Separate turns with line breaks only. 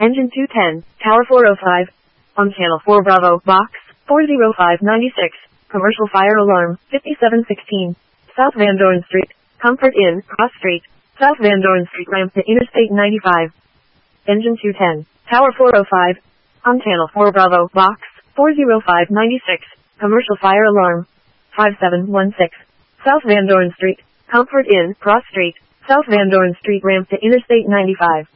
Engine 210, Tower 405. On Channel 4 Bravo, Box 40596. Commercial fire alarm 5716. South Van Dorn Street. Comfort Inn, Cross Street. South Van Dorn Street ramp to Interstate 95. Engine 210, Tower 405. On Channel 4 Bravo, Box 40596. Commercial fire alarm 5716. South Van Dorn Street. Comfort Inn, Cross Street. South Van Dorn Street ramp to Interstate 95.